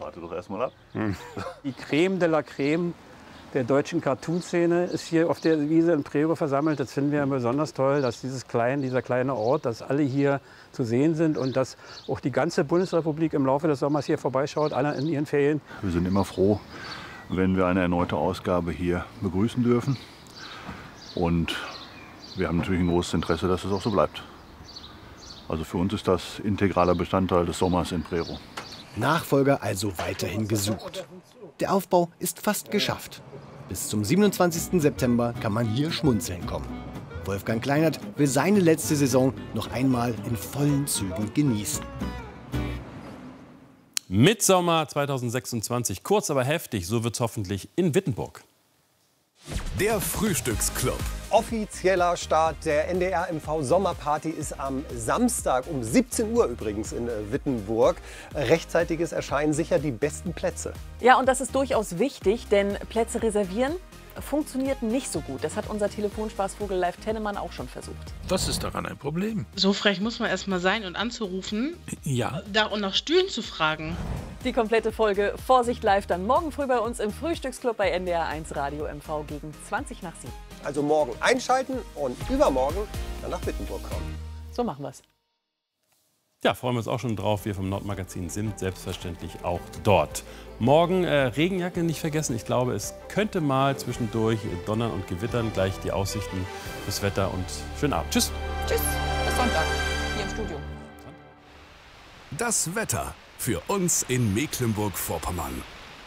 Warte doch erst mal ab. Die Creme de la Creme der deutschen Cartoon-Szene ist hier auf der Wiese in Prerow versammelt. Das finden wir besonders toll, dass dieser kleine Ort, dass alle hier zu sehen sind und dass auch die ganze Bundesrepublik im Laufe des Sommers hier vorbeischaut, alle in ihren Ferien. Wir sind immer froh, wenn wir eine erneute Ausgabe hier begrüßen dürfen. Und wir haben natürlich ein großes Interesse, dass es auch so bleibt. Also für uns ist das integraler Bestandteil des Sommers in Prerow. Nachfolger also weiterhin gesucht. Der Aufbau ist fast geschafft. Bis zum 27. September kann man hier schmunzeln kommen. Wolfgang Kleinert will seine letzte Saison noch einmal in vollen Zügen genießen. Mitsommer 2026, kurz aber heftig, so wird's hoffentlich in Wittenburg. Der Frühstücksclub. Offizieller Start der NDR MV Sommerparty ist am Samstag um 17 Uhr übrigens in Wittenburg. Rechtzeitiges Erscheinen sicher die besten Plätze. Ja, und das ist durchaus wichtig, denn Plätze reservieren funktioniert nicht so gut. Das hat unser Telefonspaßvogel Live Tennemann auch schon versucht. Was ist daran ein Problem? So frech muss man erst mal sein und anzurufen. Ja. Da und nach Stühlen zu fragen. Die komplette Folge Vorsicht live dann morgen früh bei uns im Frühstücksclub bei NDR 1 Radio MV gegen 20 nach 7. Also morgen einschalten und übermorgen dann nach Wittenburg kommen. So machen wir's. Ja, freuen wir uns auch schon drauf. Wir vom Nordmagazin sind selbstverständlich auch dort. Morgen Regenjacke nicht vergessen. Ich glaube, es könnte mal zwischendurch donnern und gewittern. Gleich die Aussichten, das Wetter und schönen Abend. Tschüss. Tschüss, bis Sonntag hier im Studio. Das Wetter für uns in Mecklenburg-Vorpommern.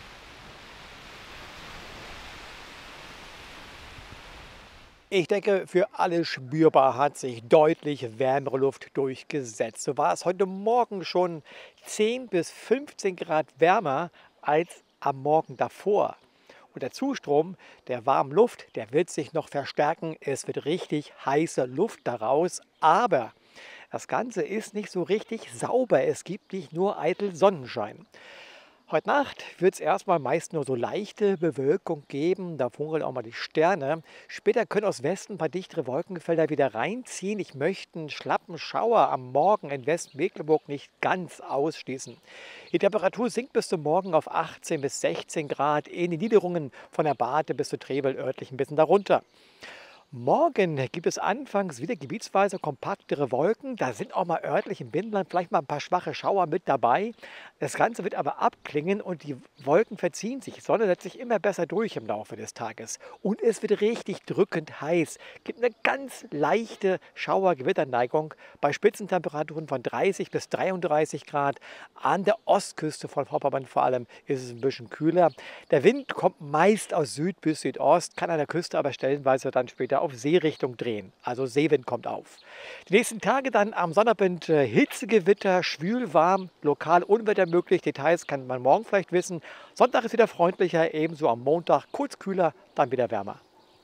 Ich denke, für alle spürbar hat sich deutlich wärmere Luft durchgesetzt. So war es heute Morgen schon 10 bis 15 Grad wärmer als am Morgen davor. Und der Zustrom der warmen Luft, der wird sich noch verstärken. Es wird richtig heiße Luft daraus. Aber das Ganze ist nicht so richtig sauber. Es gibt nicht nur eitel Sonnenschein. Heute Nacht wird es erstmal meist nur so leichte Bewölkung geben. Da funkeln auch mal die Sterne. Später können aus Westen ein paar dichtere Wolkenfelder wieder reinziehen. Ich möchte einen schlappen Schauer am Morgen in Westmecklenburg nicht ganz ausschließen. Die Temperatur sinkt bis zum Morgen auf 18 bis 16 Grad. In den Niederungen von der Bade bis zu Trebel örtlich ein bisschen darunter. Morgen gibt es anfangs wieder gebietsweise kompaktere Wolken. Da sind auch mal örtlich im Binnenland vielleicht mal ein paar schwache Schauer mit dabei. Das Ganze wird aber abklingen und die Wolken verziehen sich. Die Sonne setzt sich immer besser durch im Laufe des Tages. Und es wird richtig drückend heiß. Es gibt eine ganz leichte Schauer-Gewitterneigung bei Spitzentemperaturen von 30 bis 33 Grad. An der Ostküste von Vorpommern vor allem ist es ein bisschen kühler. Der Wind kommt meist aus Süd bis Südost, kann an der Küste aber stellenweise dann später auf Seerichtung drehen. Also Seewind kommt auf. Die nächsten Tage dann am Sonnabend Hitzegewitter, schwül, warm, lokal Unwetter möglich. Details kann man morgen vielleicht wissen. Sonntag ist wieder freundlicher, ebenso am Montag kurz kühler, dann wieder wärmer.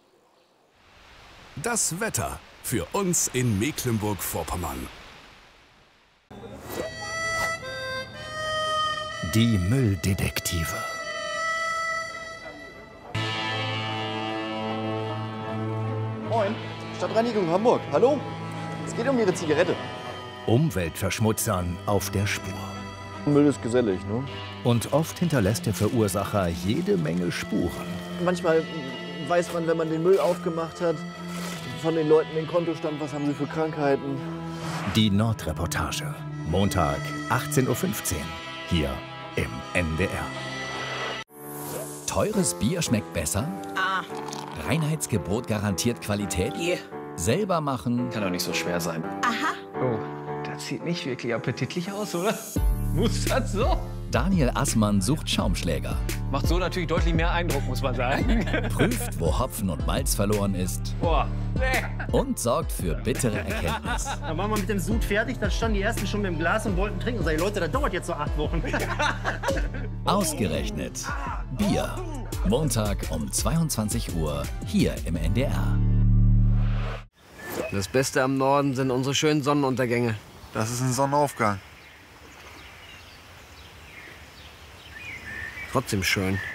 Das Wetter für uns in Mecklenburg-Vorpommern. Die Mülldetektive. Moin, Stadtreinigung Hamburg. Hallo? Es geht um Ihre Zigarette. Umweltverschmutzern auf der Spur. Müll ist gesellig, ne? Und oft hinterlässt der Verursacher jede Menge Spuren. Manchmal weiß man, wenn man den Müll aufgemacht hat, von den Leuten den Kontostand, was haben sie für Krankheiten. Die Nordreportage. Montag, 18:15 Uhr. Hier im NDR. Teures Bier schmeckt besser? Ah. Reinheitsgebot garantiert Qualität? Yeah. Selber machen? Kann doch nicht so schwer sein. Aha. Oh, das sieht nicht wirklich appetitlich aus, oder? Muss das so? Daniel Assmann sucht Schaumschläger. Macht so natürlich deutlich mehr Eindruck, muss man sagen. Prüft, wo Hopfen und Malz verloren ist. Boah, nee. Und sorgt für bittere Erkenntnis. Dann waren wir mit dem Sud fertig, da standen die ersten schon mit dem Glas und wollten trinken. Und sag ich, Leute, das dauert jetzt so 8 Wochen. Ausgerechnet Bier. Montag um 22 Uhr hier im NDR. Das Beste am Norden sind unsere schönen Sonnenuntergänge. Das ist ein Sonnenaufgang. Trotzdem schön.